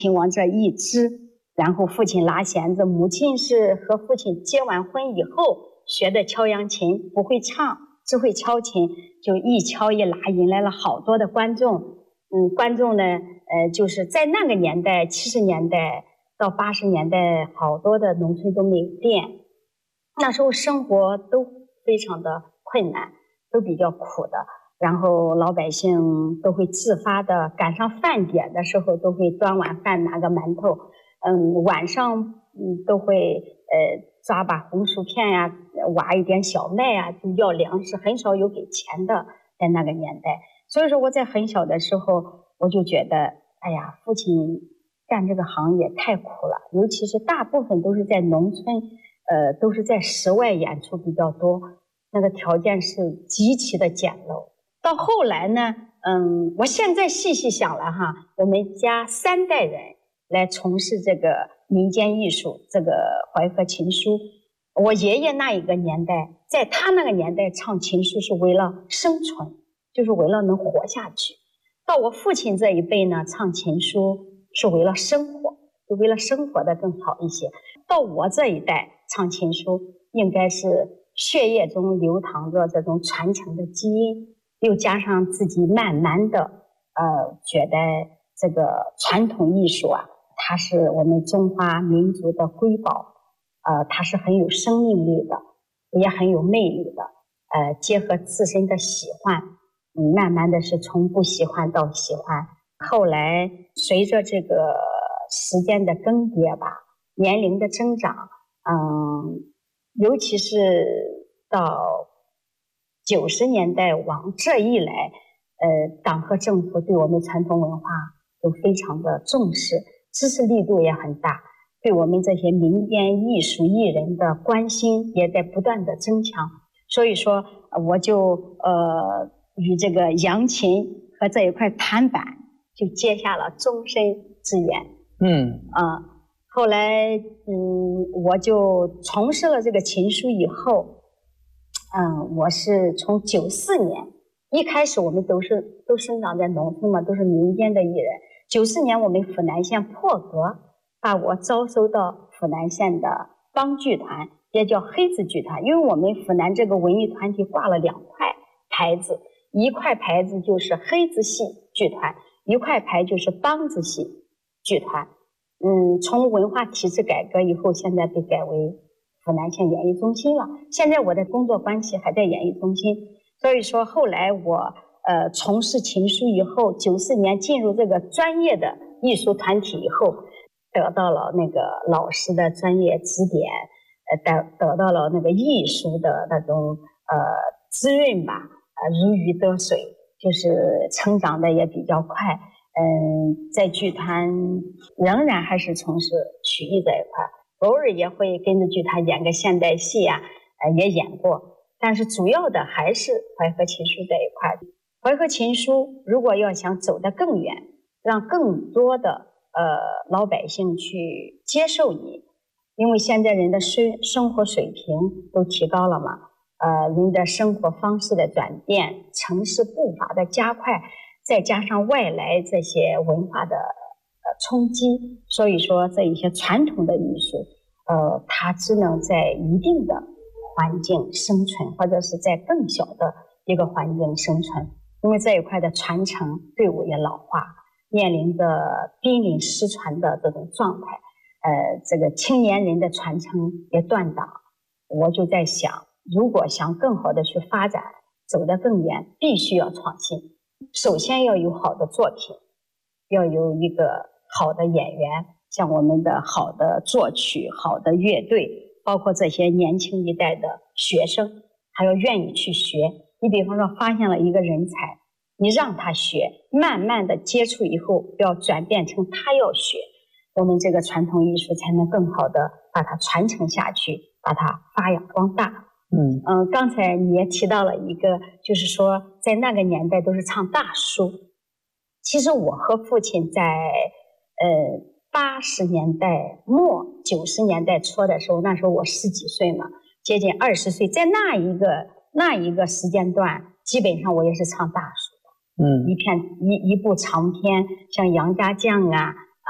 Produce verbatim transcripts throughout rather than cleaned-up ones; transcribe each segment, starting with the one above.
听往这一支，然后父亲拉弦子，母亲是和父亲结完婚以后学的敲扬琴，不会唱，只会敲琴，就一敲一拉，引来了好多的观众。嗯，观众呢，呃，就是在那个年代，七十年代到八十年代，好多的农村都没有电，那时候生活都非常的困难，都比较苦的。然后老百姓都会自发的，赶上饭点的时候都会端碗饭拿个馒头，嗯，晚上嗯都会呃抓把红薯片呀、挖一点小麦啊，就要粮食，很少有给钱的，在那个年代。所以说我在很小的时候，我就觉得，哎呀，父亲干这个行业太苦了，尤其是大部分都是在农村，呃，都是在室外演出比较多，那个条件是极其的简陋。到后来呢，嗯，我现在细细想了哈，我们家三代人来从事这个民间艺术，这个淮河琴书。我爷爷那一个年代，在他那个年代唱琴书是为了生存，就是为了能活下去。到我父亲这一辈呢，唱琴书是为了生活，就为了生活的更好一些。到我这一代唱琴书，应该是血液中流淌着这种传承的基因，又加上自己慢慢的呃觉得这个传统艺术啊，它是我们中华民族的瑰宝，呃，它是很有生命力的，也很有魅力的，呃，结合自身的喜欢，嗯，慢慢的是从不喜欢到喜欢。后来随着这个时间的更迭吧，年龄的增长，嗯，尤其是到九十年代往这一来，呃，党和政府对我们传统文化都非常的重视，支持力度也很大，对我们这些民间艺术艺人的关心也在不断的增强。所以说，我就呃与这个扬琴和这一块弹板就结下了终身之缘。 嗯啊、呃，后来嗯，我就从事了这个琴书以后，嗯，我是从九四年，一开始我们都是都生长在农村嘛，都是民间的艺人。九四年我们府南县破格把我招收到府南县的帮剧团，也叫黑子剧团，因为我们府南这个文艺团体挂了两块牌子，一块牌子就是黑子戏剧团，一块牌就是梆子戏剧团。嗯，从文化体制改革以后，现在被改为府南县演艺中心了。现在我的工作关系还在演艺中心，所以说后来我呃从事琴书以后，九四年进入这个专业的艺术团体以后，得到了那个老师的专业指点，呃得得到了那个艺术的那种呃滋润吧，呃如鱼得水，就是成长的也比较快。嗯，在剧团仍然还是从事曲艺这一块，偶尔也会跟着剧团演个现代戏呀、啊，呃，也演过。但是主要的还是淮河琴书这一块。淮河琴书如果要想走得更远，让更多的呃老百姓去接受你，因为现在人的生生活水平都提高了嘛，呃，人的生活方式的转变，城市步伐的加快。再加上外来这些文化的呃冲击，所以说这一些传统的艺术，呃，它只能在一定的环境生存，或者是在更小的一个环境生存。因为这一块的传承队伍也老化，面临着濒临失传的这种状态，呃，这个青年人的传承也断档。我就在想，如果想更好的去发展，走得更远，必须要创新。首先要有好的作品，要有一个好的演员，像我们的好的作曲、好的乐队，包括这些年轻一代的学生，还要愿意去学。你比方说发现了一个人才，你让他学，慢慢的接触以后，要转变成他要学，我们这个传统艺术才能更好的把它传承下去，把它发扬光大。嗯嗯，刚才你也提到了一个，就是说在那个年代都是唱大书。其实我和父亲在呃八十年代末九十年代初的时候，那时候我十几岁嘛，接近二十岁，在那一个那一个时间段，基本上我也是唱大书的。嗯，一片一一部长篇，像杨家将啊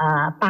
啊、把